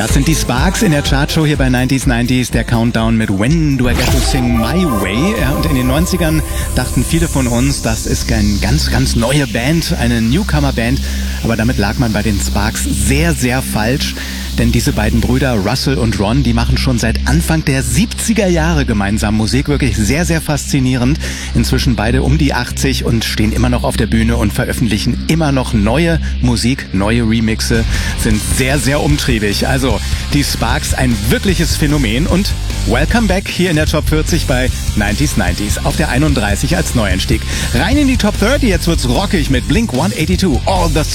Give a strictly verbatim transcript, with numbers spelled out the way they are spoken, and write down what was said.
Das sind die Sparks in der Chartshow hier bei neunzig neunzig, der Countdown mit When Do I Get to Sing My Way. Ja, und in den neunzigern dachten viele von uns, das ist eine ganz, ganz neue Band, eine Newcomer-Band. Aber damit lag man bei den Sparks sehr, sehr falsch. Denn diese beiden Brüder, Russell und Ron, die machen schon seit Anfang der siebziger Jahre gemeinsam Musik. Wirklich sehr, sehr faszinierend. Inzwischen beide um die achtzig und stehen immer noch auf der Bühne und veröffentlichen immer noch neue Musik, neue Remixe, sind sehr, sehr umtriebig. Also die Sparks, ein wirkliches Phänomen. Und welcome back hier in der Top vierzig bei neunzig neunzig auf der einunddreißig als Neueinstieg. Rein in die Top dreißig, jetzt wird's rockig mit Blink hundertzweiundachtzig, All the